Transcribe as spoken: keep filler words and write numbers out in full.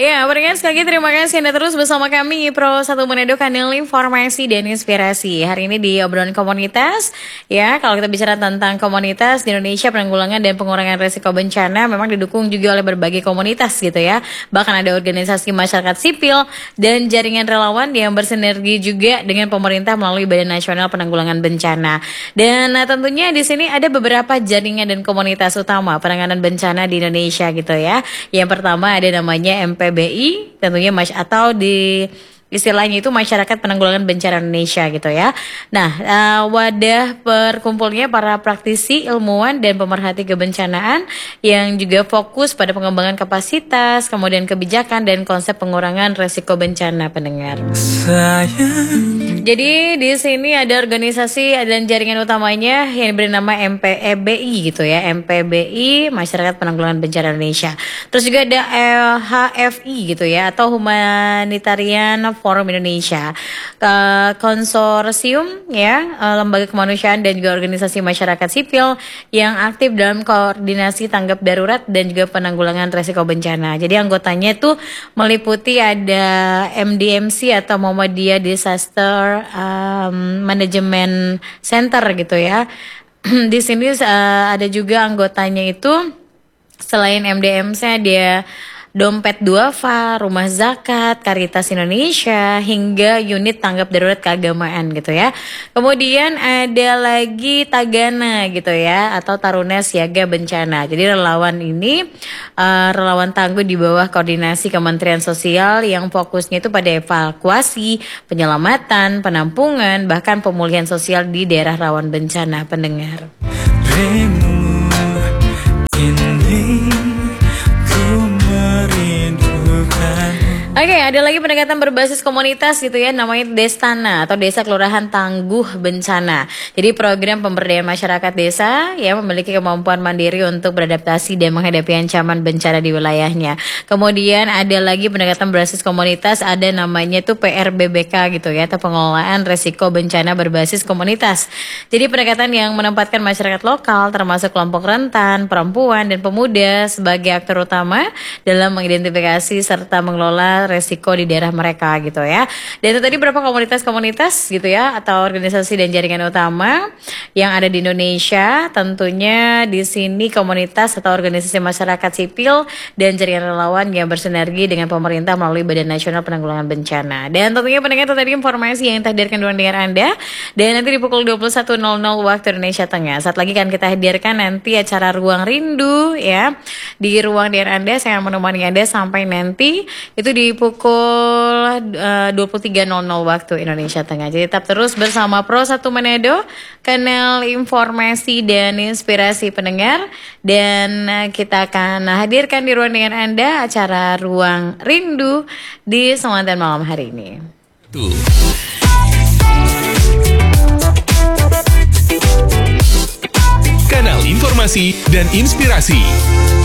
Ya, pendengar sekali lagi terima kasih Anda terus bersama kami Pro satu Manado, kanal informasi dan inspirasi. Hari ini di obrolan komunitas, ya kalau kita bicara tentang komunitas di Indonesia, penanggulangan dan pengurangan risiko bencana memang didukung juga oleh berbagai komunitas gitu ya. Bahkan ada organisasi masyarakat sipil dan jaringan relawan yang bersinergi juga dengan pemerintah melalui Badan Nasional Penanggulangan Bencana. Dan nah, tentunya di sini ada beberapa jaringan dan komunitas utama penanganan bencana di Indonesia gitu ya. Yang pertama ada namanya M P B I, tentunya mas atau di istilahnya itu Masyarakat Penanggulangan Bencana Indonesia gitu ya. Nah, uh, wadah perkumpulnya para praktisi, ilmuwan dan pemerhati kebencanaan yang juga fokus pada pengembangan kapasitas, kemudian kebijakan dan konsep pengurangan resiko bencana, pendengar. Sayang. Jadi di sini ada organisasi dan jaringan utamanya yang bernama M P B I gitu ya, M P B I Masyarakat Penanggulangan Bencana Indonesia. Terus juga ada H F I gitu ya, atau Humanitarian Forum Indonesia, uh, konsorsium ya, uh, lembaga kemanusiaan dan juga organisasi masyarakat sipil yang aktif dalam koordinasi tanggap darurat dan juga penanggulangan resiko bencana. Jadi anggotanya itu meliputi ada M D M C atau Muhammadiyah Disaster um, Management Center gitu ya. Di sini uh, ada juga anggotanya itu selain M D M C dia Dompet Duafa, Rumah Zakat, Karitas Indonesia, hingga unit tanggap darurat keagamaan gitu ya. Kemudian ada lagi Tagana gitu ya, atau Taruna Siaga Bencana. Jadi relawan ini uh, relawan tangguh di bawah koordinasi Kementerian Sosial yang fokusnya itu pada evakuasi, penyelamatan, penampungan, bahkan pemulihan sosial di daerah rawan bencana, pendengar. Remu, ini Oke, okay, ada lagi pendekatan berbasis komunitas gitu ya, namanya Destana atau Desa Kelurahan Tangguh Bencana. Jadi program pemberdayaan masyarakat desa yang memiliki kemampuan mandiri untuk beradaptasi dan menghadapi ancaman bencana di wilayahnya. Kemudian ada lagi pendekatan berbasis komunitas, ada namanya itu P R B B K gitu ya, atau Pengelolaan Resiko Bencana Berbasis Komunitas. Jadi pendekatan yang menempatkan masyarakat lokal termasuk kelompok rentan, perempuan dan pemuda sebagai aktor utama dalam mengidentifikasi serta mengelola resiko di daerah mereka gitu ya. Dan itu tadi beberapa komunitas-komunitas gitu ya, atau organisasi dan jaringan utama yang ada di Indonesia. Tentunya di sini komunitas atau organisasi masyarakat sipil dan jaringan relawan yang bersinergi dengan pemerintah melalui Badan Nasional Penanggulangan Bencana. Dan tentunya pendengar itu tadi informasi yang telah hadirkan dengan dengar Anda. Dan nanti di pukul dua puluh satu nol nol waktu Indonesia Tengah. Saat lagi kan kita hadirkan nanti acara Ruang Rindu ya. Di ruang dengar Anda saya menemani Anda sampai nanti itu di pukul uh, dua puluh tiga nol nol waktu Indonesia Tengah. Jadi tetap terus bersama Pro satu Manado, kanal informasi dan inspirasi, pendengar. Dan uh, kita akan hadirkan di ruang dengan Anda acara Ruang Rindu di Semantan malam hari ini. Tuh. Kanal informasi dan inspirasi.